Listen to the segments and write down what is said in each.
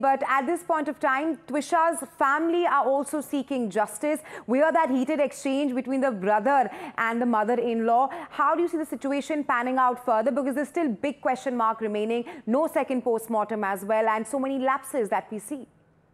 But at this point of time, Twisha's family are also seeking justice. We hear that heated exchange between the brother and the mother-in-law. How do you see the situation panning out further? Because there's still big question mark remaining. No second post-mortem as well, and so many lapses that we see.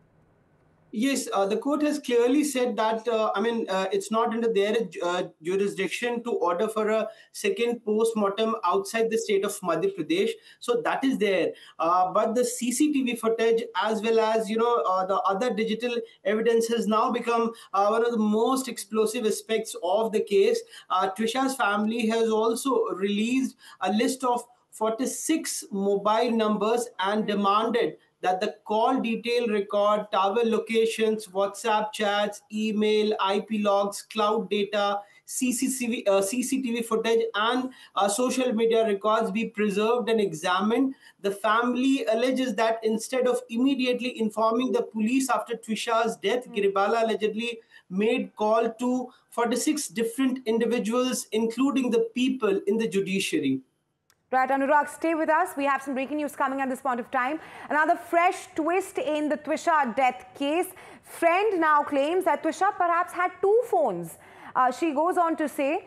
Yes, the court has clearly said that, it's not under their jurisdiction to order for a second post-mortem outside the state of Madhya Pradesh. So that is there. But the CCTV footage, as well as, the other digital evidence, has now become one of the most explosive aspects of the case. Twisha's family has also released a list of 46 mobile numbers and demanded that the call detail record, tower locations, WhatsApp chats, email, IP logs, cloud data, CCTV footage, and social media records be preserved and examined. The family alleges that instead of immediately informing the police after Twisha's death, Giribala allegedly made call to 46 different individuals, including the people in the judiciary. Right, Anurag, stay with us. We have some breaking news coming at this point of time. Another fresh twist in the Twisha death case. Friend now claims that Twisha perhaps had two phones. She goes on to say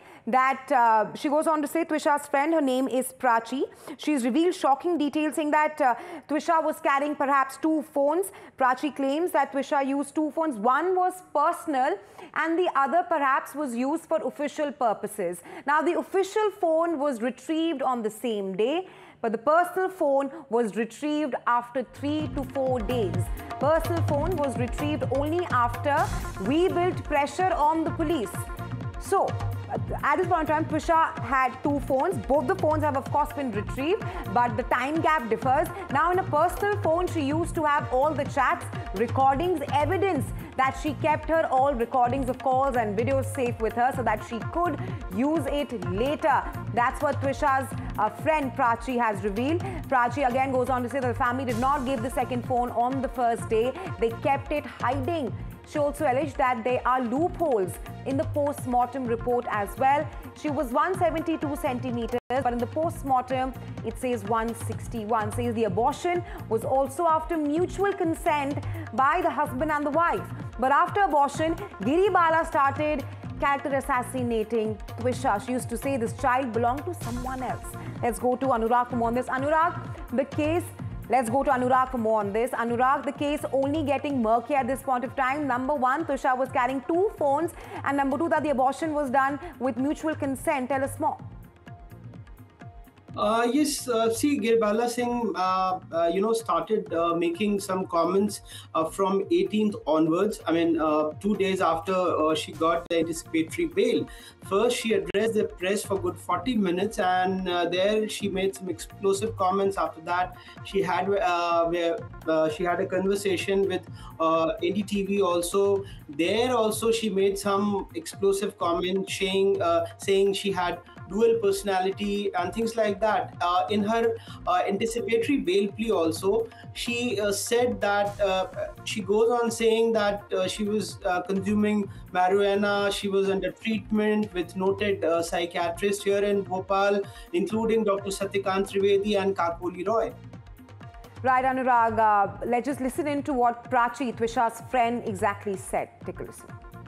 Twisha's friend, her name is Prachi. She's revealed shocking details saying that Twisha was carrying perhaps two phones. Prachi claims that Twisha used two phones. One was personal and the other perhaps was used for official purposes. Now, the official phone was retrieved on the same day, but the personal phone was retrieved after 3 to 4 days. Personal phone was retrieved only after we built pressure on the police. So, at this point in time, Twisha had two phones. Both the phones have, of course, been retrieved, but the time gap differs. Now, in a personal phone, she used to have all the chats, recordings, evidence that she kept her all recordings of calls and videos safe with her so that she could use it later. That's what Twisha's friend Prachi has revealed. Prachi again goes on to say that the family did not give the second phone on the first day. They kept it hiding. She also alleged that there are loopholes in the post-mortem report as well. She was 172 centimeters, but in the post-mortem, it says 161. Says the abortion was also after mutual consent by the husband and the wife. But after abortion, Giribala started character assassinating Twisha. She used to say this child belonged to someone else. Let's go to Anurag for more on this. Anurag, the case... Let's go to Anurag for more on this. Anurag, the case only getting murky at this point of time. Number one, Twisha was carrying two phones. And number two, that the abortion was done with mutual consent. Tell us more. Yes, Giribala Singh, started making some comments from 18th onwards. 2 days after she got the anticipatory bail. First, she addressed the press for good 40 minutes, and there she made some explosive comments. After that, she had a conversation with NDTV also. There also, she made some explosive comments saying she had dual personality and things like that. In her anticipatory bail plea also, she said that she goes on saying that she was consuming marijuana, she was under treatment with noted psychiatrists here in Bhopal, including Dr. Satyakant Trivedi and Kakoli Roy. Right, Anurag, let's just listen into what Prachi, Twisha's friend, exactly said. Take a listen.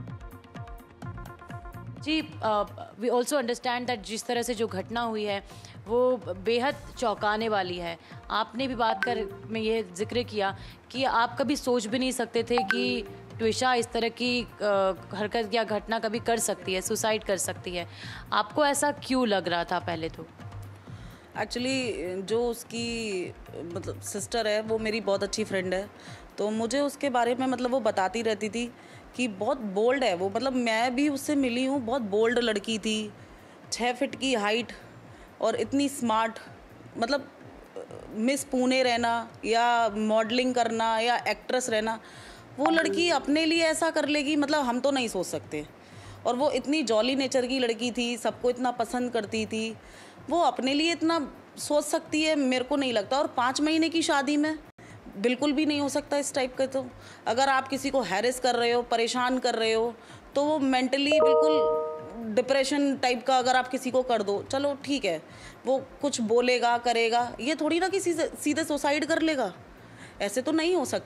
Ji, we also understand that जिस तरह से जो घटना हुई है वो बेहद चौंकाने वाली है. आपने भी बात में ये जिक्र किया कि आप कभी सोच भी नहीं सकते थे कि ट्विशा इस तरह की हरकत या घटना कभी कर सकती है, सुसाइड कर सकती है. आपको ऐसा क्यों लग रहा था पहले? तो एक्चुअली जो उसकी मतलब सिस्टर है वो मेरी बहुत अच्छी फ्रेंड है, तो मुझे उसके बारे में वो बताती रहती थी कि बहुत बोल्ड है वो. मैं भी उससे मिली हूँ, बहुत बोल्ड लड़की थी, 6 फीट की हाइट और इतनी स्मार्ट. मिस पुणे रहना या मॉडलिंग करना या एक्ट्रेस रहना, वो लड़की अपने लिए ऐसा कर लेगी, हम तो नहीं सोच सकते. और वो इतनी जॉली नेचर की लड़की थी, सबको इतना पसंद करती थी, वो अपने लिए इतना सोच सकती है, मेरे को नहीं लगता. और 5 महीने की शादी में बिल्कुल भी नहीं हो सकता इस टाइप का. तो अगर आप किसी को हैरेस कर रहे हो, परेशान कर रहे हो, तो वो मेंटली बिल्कुल डिप्रेशन टाइप का अगर आप किसी को कर दो, चलो ठीक है, वो कुछ बोलेगा करेगा, ये थोड़ी ना किसी से सीधे सुसाइड कर लेगा. ऐसे तो नहीं हो सकता.